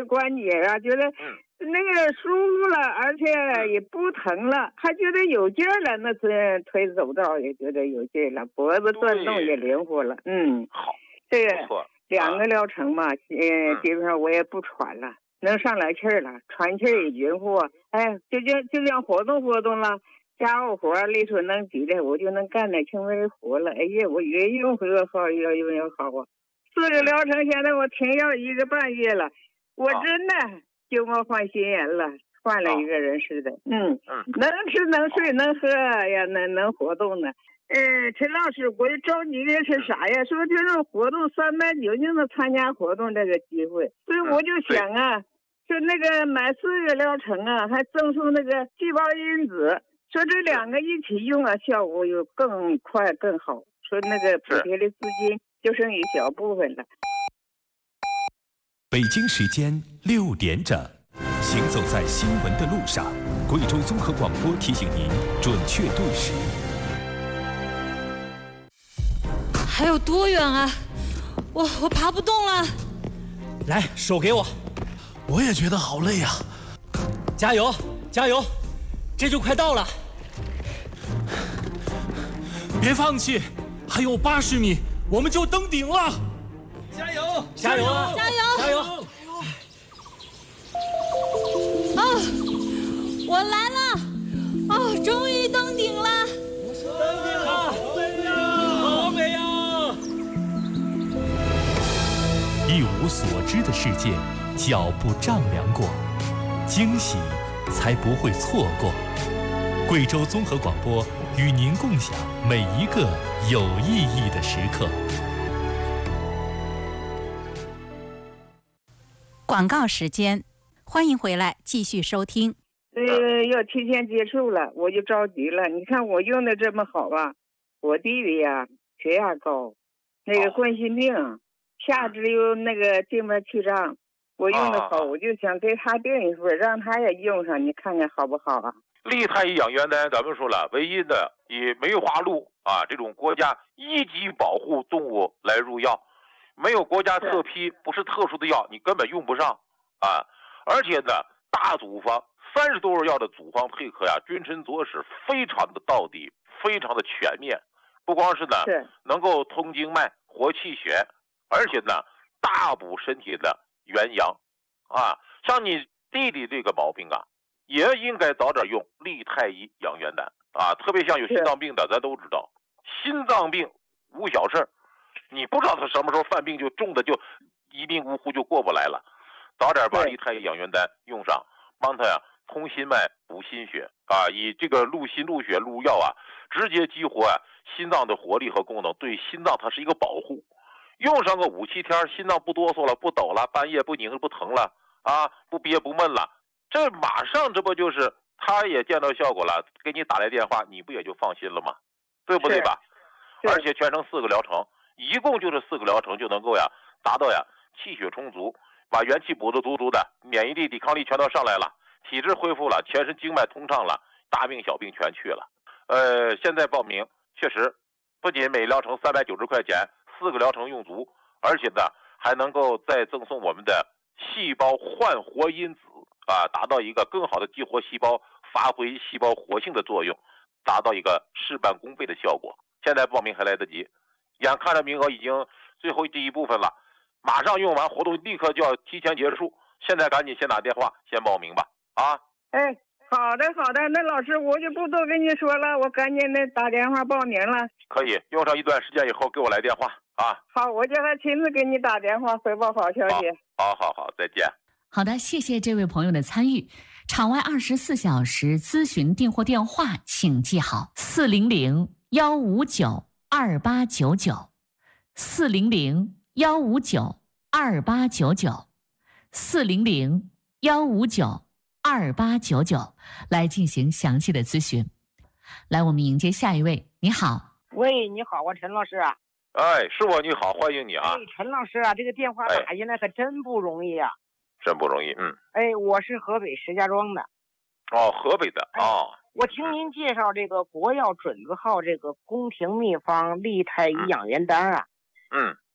关节啊，觉得那个舒服了，而且也不疼了，还觉得有劲儿了。那次推走道也觉得有劲儿了，脖子转动也灵活了。 好， 这个2个疗程嘛，基本上我也不喘了，能上来气儿了，喘气儿也匀活。哎，就这样活动活动了。家务活力所能及的，我就能干点轻微活了。哎呀，我越用越好，越用越好啊！4个疗程，现在我停药1个半月了，我真的就没换新人了，换了一个人似的。能吃能睡能喝呀，能活动呢。陈老师，我着急的是啥呀？说这种活动390就能参加活动这个机会，所以我就想啊，说那个买4个疗程啊，还赠送那个细胞因子。说这2个一起用啊，效果又更快更好。说那个补贴的资金就剩一小部分了。 北京时间6点整，行走在新闻的路上，贵州综合广播提醒您准确对时。 还有多远啊？我爬不动了。 来，手给我。 我也觉得好累啊。 加油，加油！这就快到了， 别放弃，还有80米，我们就登顶了！ 加油！加油！ 加油！ 加油！ 我来了！终于登顶了！ 登顶了！好美呀！ 一无所知的世界，脚步丈量过，惊喜才不会错过。贵州综合广播与您共享每一个有意义的时刻。 广告时间，欢迎回来继续收听。 要提前接触了，我就着急了。你看我用的这么好吧，我弟弟呀血压高，那个冠心病，下肢有那个静脉曲张，我用的好，我就想给他订一份，让他也用上，你看看好不好啊？ 利泰医养元丹，咱们说了，唯一的以梅花鹿这种国家1级保护动物来入药，没有国家特批，不是特殊的药，你根本用不上啊。而且呢，大组方30多味药的组方配合呀，君臣佐使，非常的到底，非常的全面。不光是呢，能够通经脉、活气血，而且呢，大补身体的元阳啊。像你弟弟这个毛病啊，也应该早点用利泰医养元丹啊，特别像有心脏病的，咱都知道，心脏病无小事，你不知道他什么时候犯病，就重的就一命呜呼就过不来了。早点把利泰医养元丹用上，帮他呀通心脉、补心血啊，以这个入心、入血、入药啊，直接激活心脏的活力和功能，对心脏它是一个保护。用上个5、7天，心脏不哆嗦了，不抖了，半夜不拧不疼了啊，不憋不闷了。这马上这不就是他也见到效果了，给你打来电话，你不也就放心了吗？对不对吧？而且全程4个疗程，一共就是4个疗程就能够达到气血充足，把元气补得足足的，免疫力、抵抗力全都上来了，体质恢复了，全身经脉通畅了，大病小病全去了。现在报名确实不仅每疗程390块钱，4个疗程用足，而且呢还能够再赠送我们的细胞焕活因子啊，达到一个更好的激活细胞，发挥细胞活性的作用，达到一个事半功倍的效果。现在报名还来得及，眼看着名额已经最后这一部分了，马上用完活动立刻就要提前结束，现在赶紧先打电话先报名吧啊！ 好的好的，那老师我就不多跟你说了，我赶紧的打电话报名了。 可以用上一段时间以后给我来电话啊。 好，我叫他亲自给你打电话汇报好消息。 好，再见。 好的，谢谢这位朋友的参与。场外24小时咨询订货电话请记好400-159-2899，400-159-2899，400-159-2899，来进行详细的咨询。来，我们迎接下一位。你好。 喂，你好啊，陈老师啊。 是我，你好，欢迎你啊。 陈老师啊，这个电话打进来可真不容易啊。 真不容易， 我是河北石家庄的。 河北的我听您介绍这个国药准字号这个宫廷秘方利泰医养元丹啊。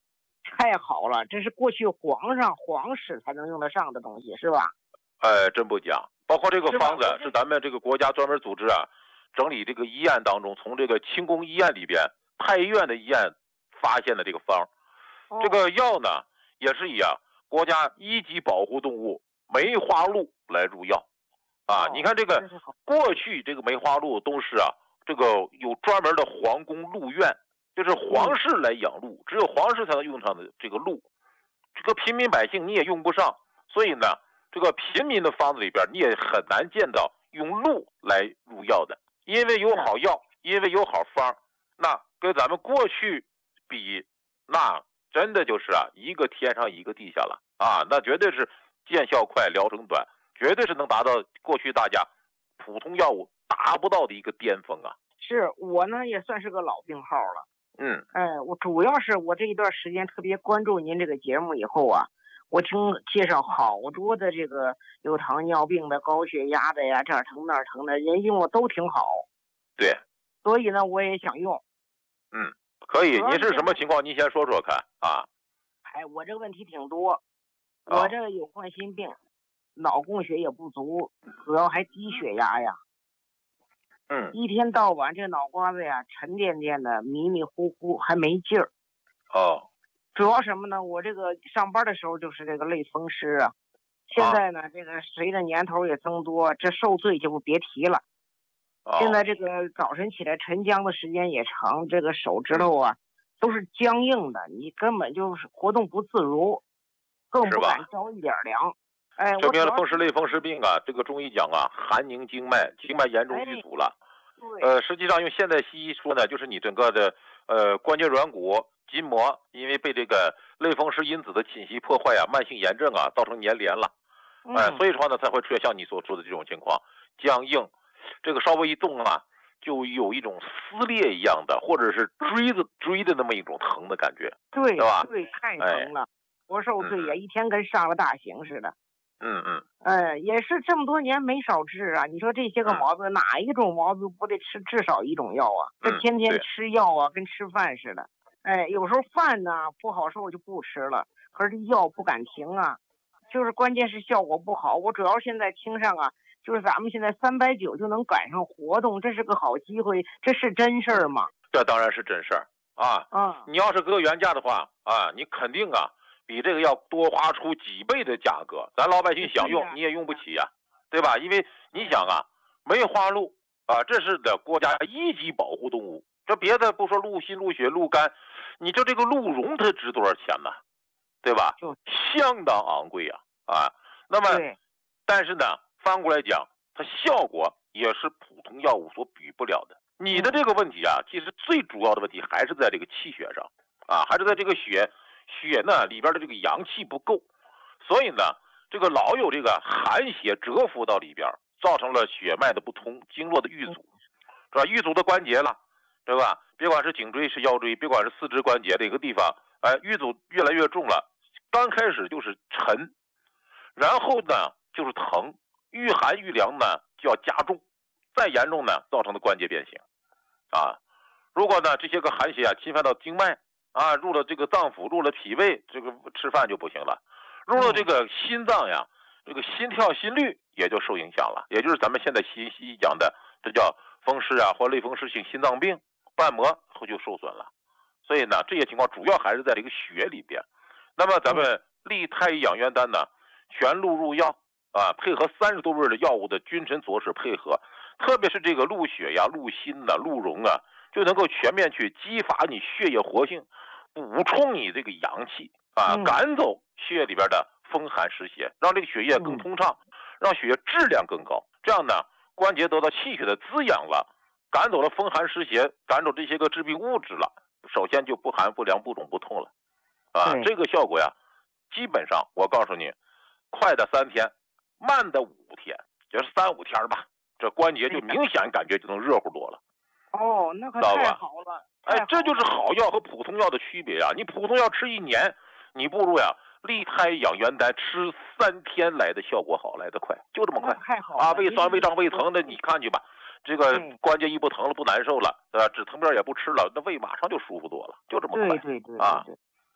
太好了，这是过去皇室才能用得上的东西，是吧？ 真不假。包括这个方子是咱们这个国家专门组织啊，整理这个医院当中，从这个清宫医院里边、太医院的医院发现的这个方。这个药呢，也是以国家一级保护动物梅花鹿来入药。你看这个过去这个梅花鹿都是这个有专门的皇宫鹿院，就是皇室来养鹿，只有皇室才能用上的这个鹿，这个平民百姓你也用不上，所以呢，这个平民的方子里边你也很难见到用鹿来入药的，因为有好药，因为有好方，那跟咱们过去比，那真的就是一个天上一个地下了那绝对是见效快，疗程短，绝对是能达到过去大家普通药物达不到的一个巅峰啊。 是我呢也算是个老病号了。我主要是我这一段时间特别关注您这个节目以后我听介绍好多的这个有糖尿病的、高血压的呀，这儿疼那儿疼的，人用都挺好。 对， 所以呢我也想用。 可以，您是什么情况？您先说说看我这个问题挺多，我这有冠心病，脑供血也不足，主要还低血压呀。一天到晚这脑瓜子呀沉甸甸的，迷迷糊糊，还没劲儿。主要什么呢？我这个上班的时候就是这个类风湿现在呢这个随着年头也增多，这受罪就别提了。现在这个早晨起来晨僵的时间也长，这个手指头都是僵硬的，你根本就是活动不自如，更不敢着一点凉。 这名风湿类风湿病这个中医讲寒凝经脉，经脉严重淤阻了。实际上用现代西医说呢，就是你整个的关节软骨、筋膜，因为被这个类风湿因子的侵袭破坏慢性炎症造成粘连了。所以说呢才会出现像你所说的这种情况，僵硬，这个稍微一动就有一种撕裂一样的，或者是追的那么一种疼的感觉。 对吧？ 对，太疼了。我受罪也一天跟上了大刑似的。也是这么多年没少治你说这些个毛病，哪一种毛病不得吃至少一种药这天天吃药跟吃饭似的。有时候饭呢不好受就不吃了，可是这药不敢停就是关键是效果不好。我主要现在听上就是咱们现在390就能赶上活动，这是个好机会，这是真事儿吗？ 这当然是真事儿你要是搁原价的话你肯定比这个要多花出几倍的价格，咱老百姓想用你也用不起对吧？因为你想梅花鹿这是的国家一级保护动物，这别的不说，鹿心、鹿血、鹿肝，你这个鹿茸它值多少钱呢？对吧？相当昂贵那么但是呢翻过来讲，它效果也是普通药物所比不了的。你的这个问题其实最主要的问题还是在这个气血上还是在这个血呢里边的这个阳气不够，所以呢这个老有这个寒血蛰伏到里边，造成了血脉的不通，经络的淤阻，是吧？淤阻的关节了，对吧？别管是颈椎是腰椎，别管是四肢关节的一个地方淤阻越来越重了，刚开始就是沉，然后呢就是疼，遇寒遇凉呢就要加重，再严重呢造成的关节变形如果呢这些个寒血侵犯到经脉入了这个脏腑，入了脾胃，这个吃饭就不行了，入了这个心脏这个心跳心率也就受影响了，也就是咱们现在西医讲的这叫风湿或类风湿性心脏病，瓣膜就受损了。所以呢这些情况主要还是在这个血里边。那么咱们利太医养元丹呢，全鹿入药配合30多味的药物的君臣佐使配合，特别是这个鹿血鹿心鹿茸就能够全面去激发你血液活性，补充你这个阳气赶走血液里边的风寒湿邪，让这个血液更通畅，让血液质量更高。这样呢关节得到气血的滋养了，赶走了风寒湿邪，赶走这些个致病物质了，首先就不寒不凉不肿不痛了这个效果基本上我告诉你，快的3天，慢的5天，就是3-5天吧，这关节就明显感觉就能热乎多了。 那可太好了。 这就是好药和普通药的区别你普通药吃1年，你不如利太养元丹吃3天来的效果好，来得快，就这么快。 太好了胃酸胃胀胃疼的你看去吧，这个关节一不疼了不难受了止疼片也不吃了，那胃马上就舒服多了，就这么快。 对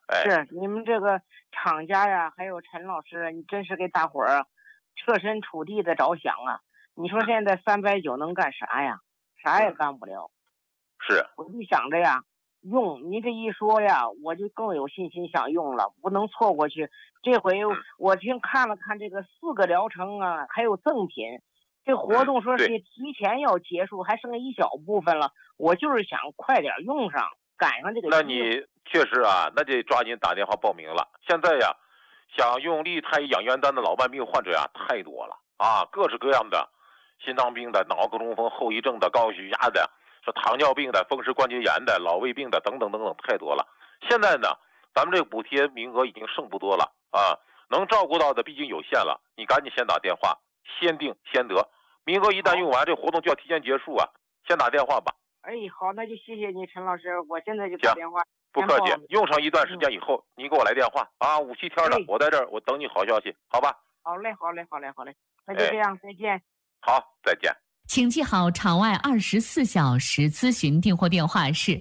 是你们这个厂家呀，还有陈老师，你真是给大伙儿设身处地的着想啊！你说现在390能干啥呀？啥也干不了。 是， 我就想着呀，用你这一说呀，我就更有信心想用了，不能错过去。这回我去看了看这个4个疗程啊，还有赠品。这活动说是提前要结束，还剩一小部分了。我就是想快点用上，赶上这个。 那你确实啊，那得抓紧打电话报名了。现在呀，想用利泰医养元丹的老慢病患者呀太多了啊，各式各样的，心脏病的、脑梗中风后遗症的、高血压的、说糖尿病的、风湿关节炎的、老胃病的等等等等，太多了。现在呢，咱们这个补贴名额已经剩不多了啊，能照顾到的毕竟有限了，你赶紧先打电话，先定先得。名额一旦用完，这活动就要提前结束啊！先打电话吧。 哎，好，那就谢谢你，陈老师，我现在就打电话。 不客气，用上一段时间以后，你给我来电话啊，5、7天的，我在这儿，我等你好消息，好吧？ 好嘞，好嘞，好嘞，好嘞，那就这样，再见。 好，再见。 请记好，场外24小时咨询订货电话是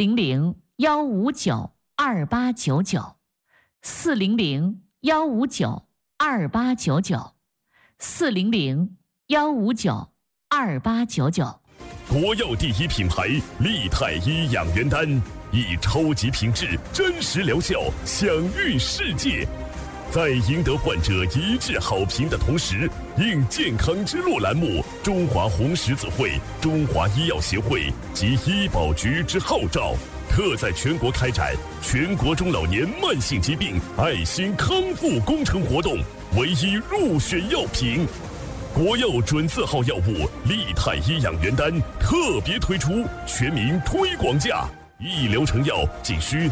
400-159-2899，400-159-2899。国药第一品牌利泰医养元丹，以超级品质、真实疗效享誉世界。在赢得患者一致好评的同时，应健康之路栏目、中华红十字会、中华医药协会及医保局之号召，特在全国开展全国中老年慢性疾病爱心康复工程活动，唯一入选药品。国药准字号药物利泰医养元丹特别推出全民推广价，1疗程药仅需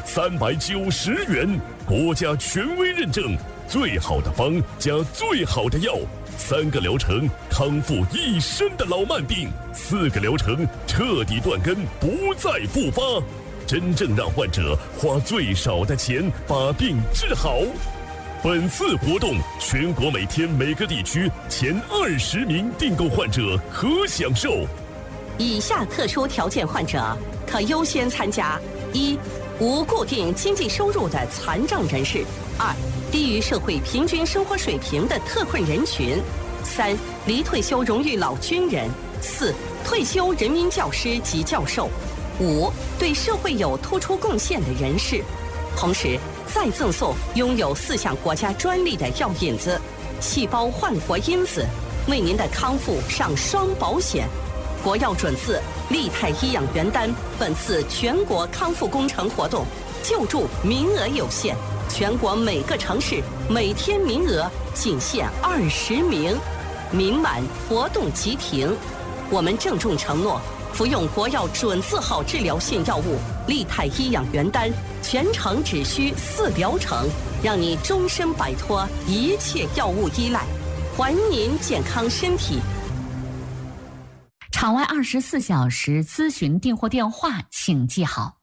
390元，国家权威认证，最好的方加最好的药，3个疗程康复一身的老慢病，4个疗程彻底断根，不再复发，真正让患者花最少的钱把病治好。本次活动，全国每天每个地区前20名订购患者可享受。 以下特殊条件患者可优先参加：1、无固定经济收入的残障人士；2、低于社会平均生活水平的特困人群；3、离退休荣誉老军人；4、退休人民教师及教授； 5、对社会有突出贡献的人士。同时，再赠送拥有4项国家专利的药引子、细胞焕活因子，为您的康复上双保险。国药准字利泰医养元丹本次全国康复工程活动救助名额有限，全国每个城市每天名额仅限20名，名满活动即停。我们郑重承诺，服用国药准字号治疗性药物利泰医养元丹，全程只需4疗程，让你终身摆脱一切药物依赖，还您健康身体。 场外24小时咨询订货电话，请记好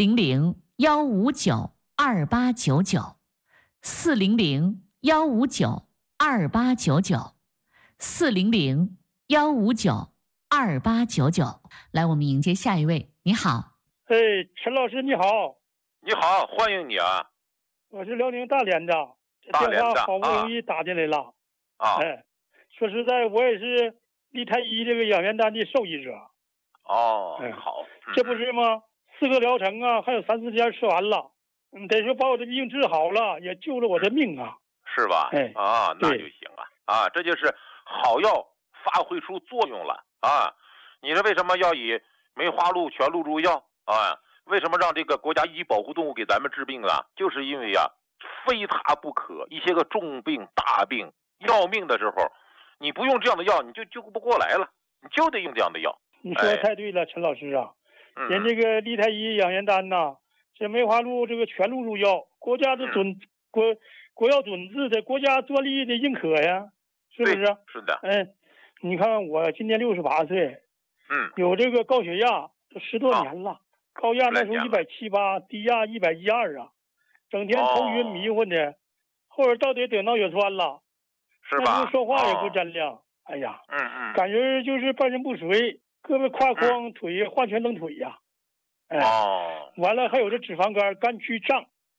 ，400-159-2899，400-159-2899。来，我们迎接下一位。你好， 陈老师你好。 你好，欢迎你啊！ 我是辽宁大连的，这电话好不容易打进来了。说实在，我也是利泰医这个养元丹的受益者。 好， 这不是吗？4个疗程啊，还有3、4天吃完了，得说把我的病治好了，也救了我的命啊， 是吧？那就行啊，这就是好药发挥出作用了啊！你说为什么要以梅花鹿全鹿入药啊？为什么让这个国家一级保护动物给咱们治病啊？就是因为非它不可，一些个重病大病要命的时候，你不用这样的药，你就救不过来了，你就得用这样的药。 你说的太对了，陈老师啊，人这个利泰医养元丹呐，这梅花鹿这个全鹿入药，国家的国药准字的国家专利的认可呀，是不是？ 是的。 你看我今年68岁，有这个高血压都10多年了，高压那时候178，低压112啊，整天头晕迷糊的，后边到底得脑血栓了， 是吧？ 说话也不沾亮，哎呀，感觉就是半身不遂，胳膊挎筐，腿换全蹬腿呀，完了还有这脂肪肝、肝区胀，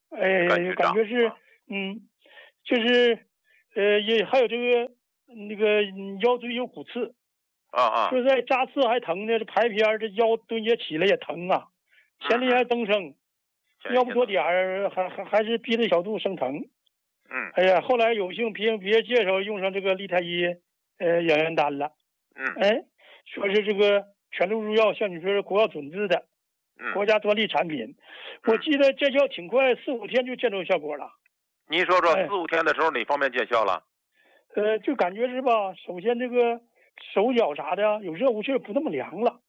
感觉是就是也还有这个那个腰椎有骨刺说在扎刺还疼呢，这排片这腰蹲下起来也疼啊，前列腺增生，要不多点儿还是逼着小肚生疼。哎呀，后来有幸别人介绍用上这个利泰伊养元丹了。说是这个全鹿入药，像你说是国药准字的，国家专利产品。我记得见效挺快，4、5天就见着效果了。 您说4、5天的时候哪方面见效了？ 就感觉是吧，首先这个手脚啥的有热乎气，不那么凉了。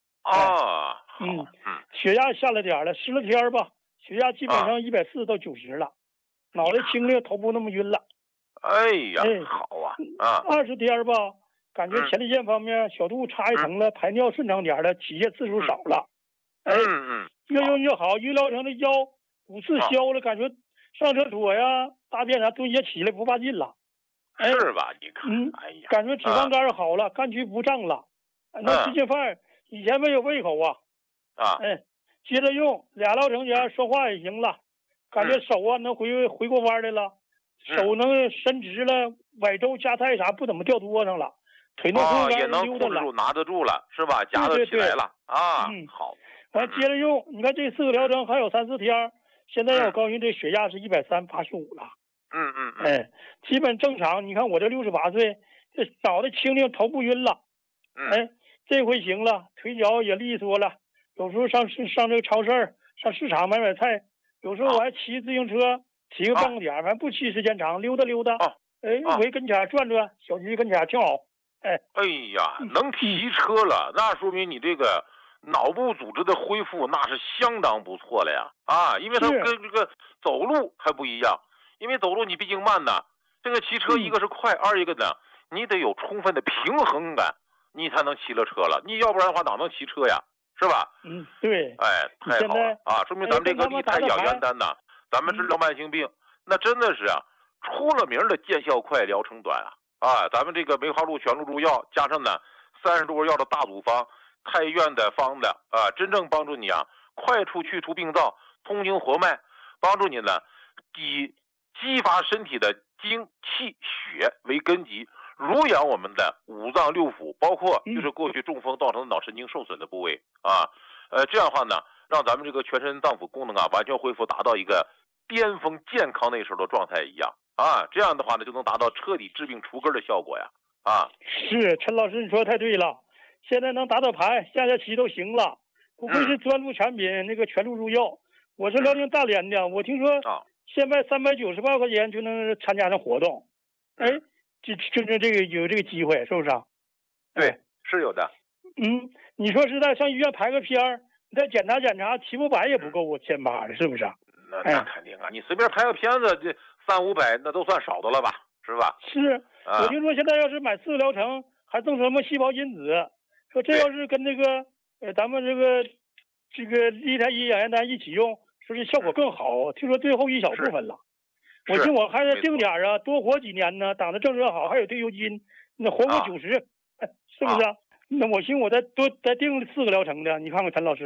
血压下了点了，10来天吧，血压基本上140到90了，脑袋清亮，头不那么晕了。 哎呀，好啊 ！20天吧，感觉前列腺方面小肚插一层了，排尿顺畅点了，起夜次数少了。越用越好，越疗程的腰骨刺消了，感觉上厕所呀、大便啥蹲下起来不怕劲了。 是吧？你看，哎呀， 感觉脂肪肝好了，肝区不胀了，能吃进饭，以前没有胃口啊。接着用2疗程前说话也行了，感觉手啊能回过弯来了，手能伸直了，崴周夹菜啥不怎么掉桌上了，腿能也能控制住拿得住了，是吧？夹得起来了好。 完接着用，你看这4个疗程还有3、4天，现在我高兴，这血压是130、85了。基本正常。你看我这68岁，这脑袋清亮，头不晕了。这回行了，腿脚也利索了。有时候上这个超市、上市场买菜，有时候我还骑自行车骑个半个点，反正不骑时间长，溜达溜达。回跟前转转，小区跟前挺好。 哎呀，能骑车了，那说明你这个脑部组织的恢复那是相当不错了呀！因为它跟这个走路还不一样。因为走路你毕竟慢呐，这个骑车一个是快，二一个呢，你得有充分的平衡感，你才能骑了车了。你要不然的话哪能骑车呀？是吧？ 对。 太好了说明咱们这个利泰养元丹呐，咱们治疗慢性病，那真的是出了名的见效快，疗程短咱们这个梅花鹿全鹿入药加上呢30多味药的大组方，太院的方的真正帮助你快去除病灶，通经活脉，帮助你呢以激发身体的精气血为根基，濡养我们的5脏6腑，包括就是过去中风造成的脑神经受损的部位这样的话呢，让咱们这个全身脏腑功能完全恢复，达到一个巅峰健康那时候的状态一样这样的话呢，就能达到彻底治病除根的效果呀是陈老师你说的太对了，现在能打牌下棋都行了，不愧是专注产品，那个全鹿入药。我是辽宁大连的，我听说现在398块钱就能参加上活动，就是这个有这个机会，是不是对，是有的。 你说实在上医院排个片你再检查齐不白也不够1800的，是不是？ 那肯定你随便排个片子，这300、500那都算少的了吧，是吧？ 是，我听说现在要是买4个疗程，还赠什么细胞因子，说这要是跟那个咱们这个利泰伊养元丹一起用，说是效果更好。听说最后一小部分了，我听我还得定点多活几年呢，党的政策好，还有退休金，那活过90，是不是？那我寻我再定4个疗程的，你看看陈老师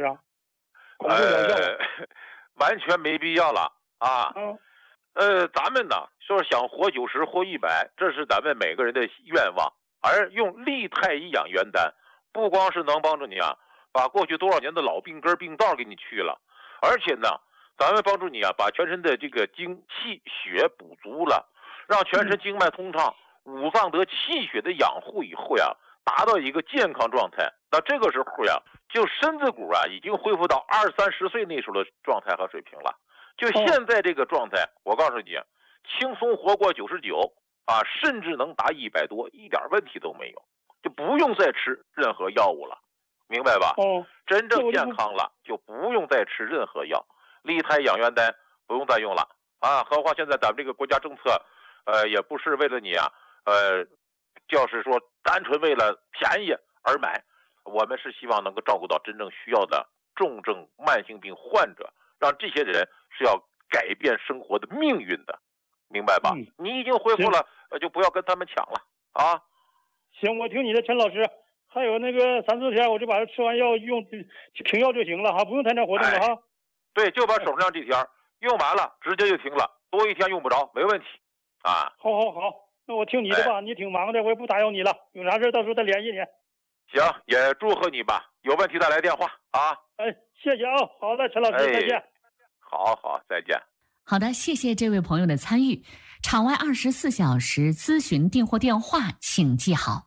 完全没必要了咱们呢说想活90活100，这是咱们每个人的愿望，而用利泰伊养元丹，不光是能帮助你把过去多少年的老病根病灶给你去了，而且呢咱们帮助你把全身的这个精气血补足了，让全身经脉通畅，5脏得气血的养护以后达到一个健康状态。那这个时候就身子骨已经恢复到20、30岁那时候的状态和水平了。就现在这个状态，我告诉你，轻松活过99甚至能达100多，一点问题都没有，就不用再吃任何药物了，明白吧？真正健康了就不用再吃任何药，利泰养元丹不用再用了何况现在咱们这个国家政策也不是为了你就是说单纯为了便宜而买，我们是希望能够照顾到真正需要的重症慢性病患者，让这些人是要改变生活的命运的，明白吧？你已经恢复了就不要跟他们抢了行，我听你的陈老师，还有那个3、4天我就把它吃完药用停药就行了不用参加活动了对，就把手上这条用完了直接就停了，多一天用不着，没问题啊。 好，那我听你的吧，你挺忙的，我也不打扰你了，有啥事到时候再联系你。 行，也祝贺你吧，有问题再来电话啊。 谢谢啊，好的，陈老师，再见。 好，再见。 好的，谢谢这位朋友的参与。场外24小时咨询订货电话，请记好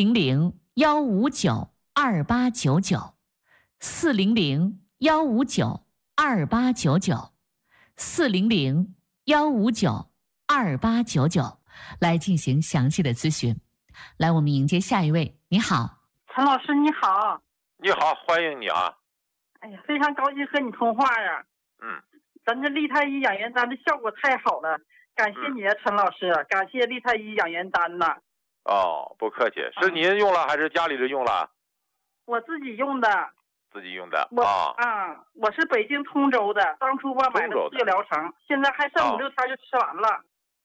400-159-2899，400-159-2899，来进行详细的咨询。来，我们迎接下一位。你好， 陈老师，你好。 你好，欢迎你啊。 哎呀，非常高兴和你通话呀。咱这利泰医养元丹的效果太好了，感谢你啊，陈老师，感谢利泰医养元丹呐。 哦，不客气，是您用了还是家里人用了？ 我自己用的。 自己用的我是北京通州的，当初吧买了4个疗程，现在还剩5、6天就吃完了。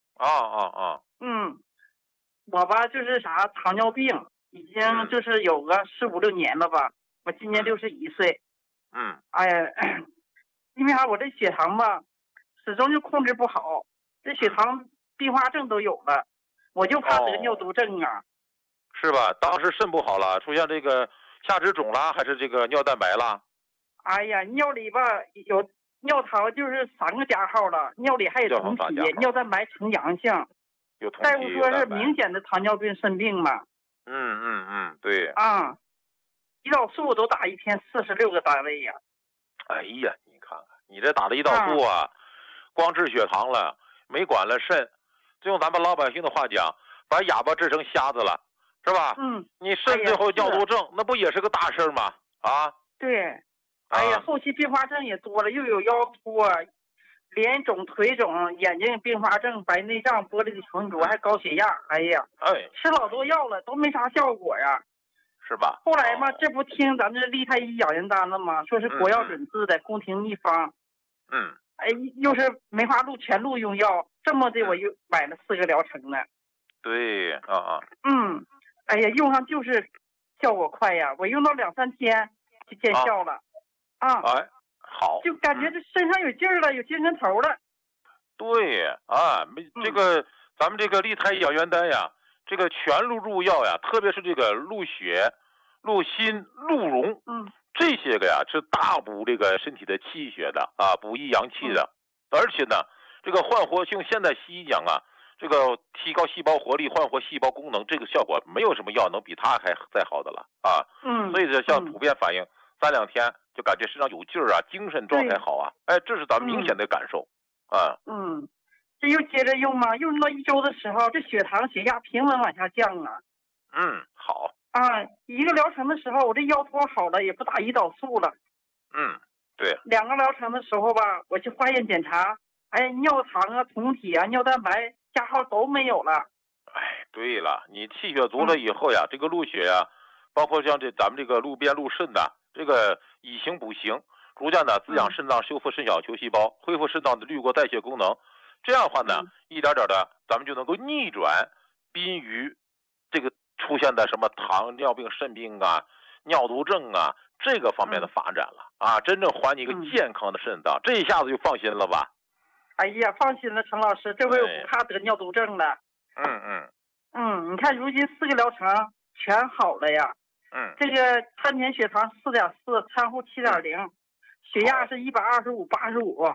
我吧就是糖尿病，已经就是有个4、5、6年了吧，我今年61岁。哎呀，因为我这血糖吧始终就控制不好，这血糖并发症都有了，我就怕得尿毒症啊。 是吧？当时肾不好了，出现这个下肢肿了，还是这个尿蛋白了？ 哎呀，尿里吧有尿糖就是3个加号了，尿里还有酮体，尿蛋白呈阳性。 有酮体。 大夫说是明显的糖尿病肾病嘛。 对。 胰岛素都打一天46个单位呀。 哎呀，你看看，你这打的胰岛素啊，光治血糖了，没管了肾，就用咱们老百姓的话讲，把哑巴治成瞎子了，是吧？你肾最后尿毒症，那不也是个大事吗？ 对。哎呀，后期并发症也多了，又有腰托、脸肿、腿肿、眼睛并发症、白内障、玻璃群浊，还高血压。哎呀，吃老多药了，都没啥效果呀。 是吧？ 后来嘛，这不听咱这利泰医养元丹了吗？说是国药准字的，宫廷秘方。又是梅花鹿全鹿用药，这么的我又买了4个疗程呢。 对哎呀，用上就是效果快呀，我用到2、3天就见效了。 好， 就感觉这身上有劲儿了，有精神头了。 对这个咱们这个利泰养元丹呀，这个全鹿入药呀，特别是这个鹿血、鹿心、鹿茸，这些个呀是大补这个身体的气血的补益阳气的，而且呢，这个焕活性现代西医讲这个提高细胞活力、焕活细胞功能，这个效果没有什么药能比它还再好的了所以这像普遍反映3、2天就感觉身上有劲儿精神状态好这是咱们明显的感受这又接着用嘛，用到1周的时候，这血糖、血压平稳往下降啊。 好 1个疗程的时候，我这腰托好了，也不打胰岛素了。 对。 2个疗程的时候吧，我去化验检查，尿糖酮体尿蛋白加号都没有了。 对了，你气血足了以后呀，这个鹿血呀，包括像咱们这个鹿鞭、鹿肾的这个以形补形，逐渐的滋养肾脏，修复肾小球细胞，恢复肾脏的滤过代谢功能。这样的话呢，一点点的咱们就能够逆转濒于这个出现的什么糖尿病、肾病尿毒症这个方面的发展了真正还你一个健康的肾脏，这一下子就放心了吧？ 哎呀，放心了，陈老师，这回我不怕得尿毒症了。你看如今4个疗程全好了呀。这个餐前血糖4.4，餐后7.0，血压是125/85。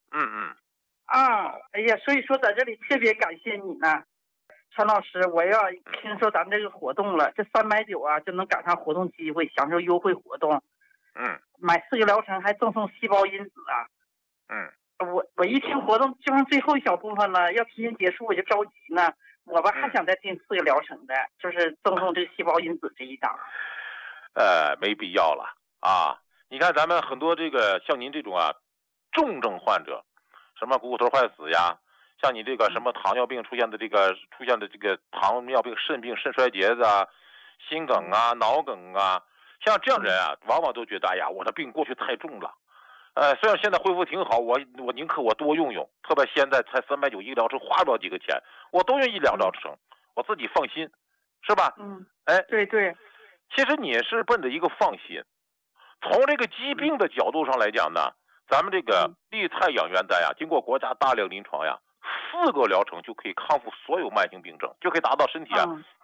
哎呀，所以说在这里特别感谢你呢，陈老师。我要听说咱们这个活动了，这390就能赶上活动机会，享受优惠活动。买4个疗程还赠送细胞因子我一听活动就剩最后一小部分了，要提前结束我就着急呢。我吧还想再订4个疗程的，就是赠送这个细胞因子这一档。 没必要了你看咱们很多这个像您这种重症患者，什么骨头坏死呀，像你这个什么糖尿病出现的这个糖尿病、肾病、肾衰竭的心梗脑梗像这样人往往都觉得我的病过去太重了。虽然现在恢复挺好，我宁可我多用用，特别现在才390一个疗程，花不了几个钱，我多用1、2疗程，我自己放心，是吧？ 对。 其实你是奔着一个放心，从这个疾病的角度上来讲呢， 咱们这个利泰养元丹呀，经过国家大量临床呀，4个疗程就可以康复所有慢性病症，就可以达到身体